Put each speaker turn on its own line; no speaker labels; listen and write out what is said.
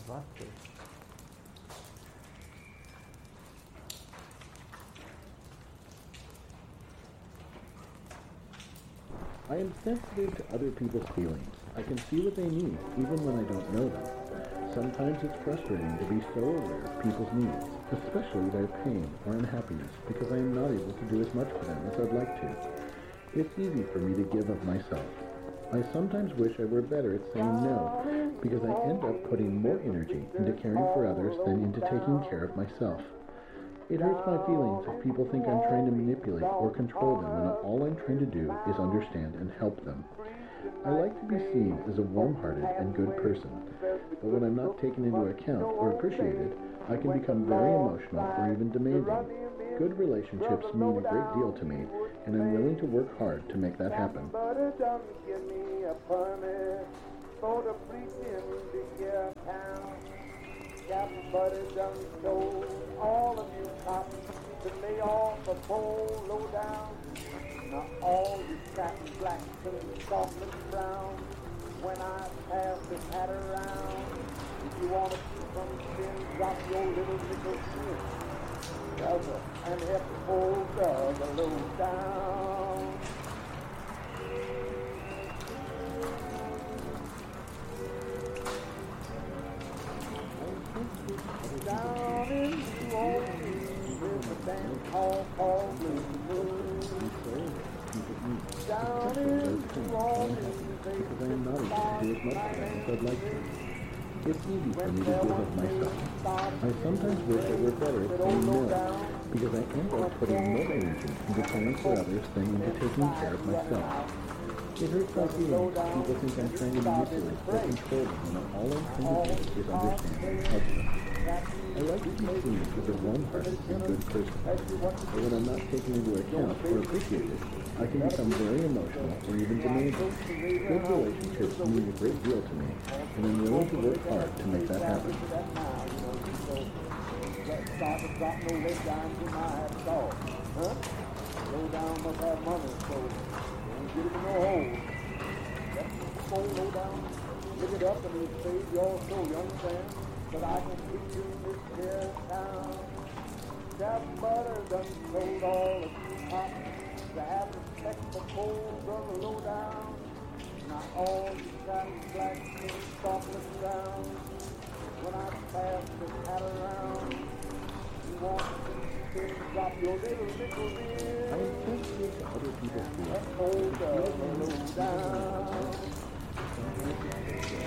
Vázquez.
I am sensitive to other people's feelings. I can see what they need, even when I don't know them. Sometimes it's frustrating to be so aware of people's needs, especially their pain or unhappiness, because I am not able to do as much for them as I'd like to. It's easy for me to give of myself. I sometimes wish I were better at saying no, because I end up putting more energy into caring for others than into taking care of myself. It hurts my feelings if people think I'm trying to manipulate or control them when all I'm trying to do is understand and help them. I like to be seen as a warm-hearted and good person, but when I'm not taken into account or appreciated, I can become very emotional or even demanding. Good relationships mean a great deal to me, and I'm willing to work hard to make that happen.
Captain Buddy done told all of you cops to lay off the pole low down. Now all you satin blacks and soft and brown, when I pass this hat around, if you want to see some sin, drop your little nickel chin. Brother, and help the old brother low down. Down in New Orleans, there's a dance hall called Blue Moon. Down in New Orleans,
Because I am not able to do as much for them as I'd like to. It's easy for me to give of myself. I sometimes wish I were better at saying no, because I end up putting more energy into caring for others than into taking care of myself. It hurts my feelings if people think I'm trying to manipulate or control them when all I'm trying to do is understand and help them. I like to be seen as a warm-hearted and good person, but when I'm not taken into account or appreciated, I can become very emotional or even demanding. Good relationships mean a great deal to me, and I'm willing to work hard to make that happen.
Low down must have money, so don't get it in no hole. Let the phone low down, pick it up and it'll save your soul, you understand? But I can put you in this here town. That butter done told all the cops to have respect for cold brother low down. Not all you satin black things softly down. When I pass this hat around, you want to drop your little nickel in.
I am sensitive to other people's feelings.
Hold up, low down.